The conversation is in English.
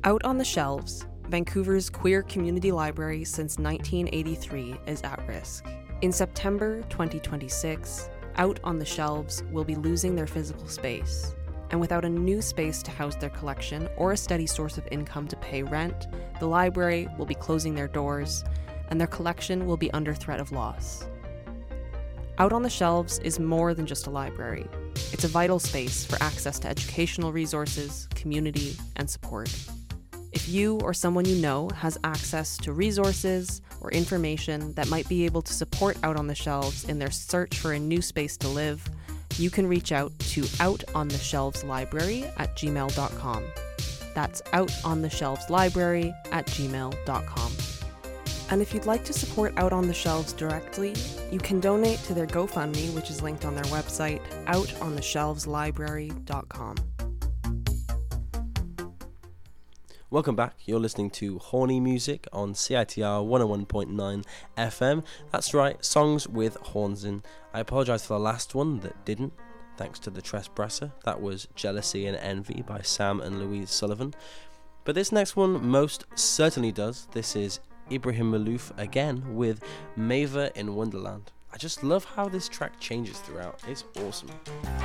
Out on the Shelves, Vancouver's queer community library since 1983 is at risk. In September 2026, Out on the Shelves will be losing their physical space. And without a new space to house their collection or a steady source of income to pay rent, the library will be closing their doors and their collection will be under threat of loss. Out on the Shelves is more than just a library. It's a vital space for access to educational resources, community, and support. If you or someone you know has access to resources or information that might be able to support Out on the Shelves in their search for a new space to live, you can reach out to outontheshelveslibrary@gmail.com. That's outontheshelveslibrary@gmail.com. And if you'd like to support Out on the Shelves directly, you can donate to their GoFundMe, which is linked on their website, outontheshelveslibrary.com. Welcome back. You're listening to Horny Music on CITR 101.9 FM. That's right, songs with horns in. I apologise for the last one that didn't, thanks to the Trespresser. That was Jealousy and Envy by Sam and Louise Sullivan. But this next one most certainly does. This is Ibrahim Malouf again with Maver in Wonderland. I just love how this track changes throughout. It's awesome.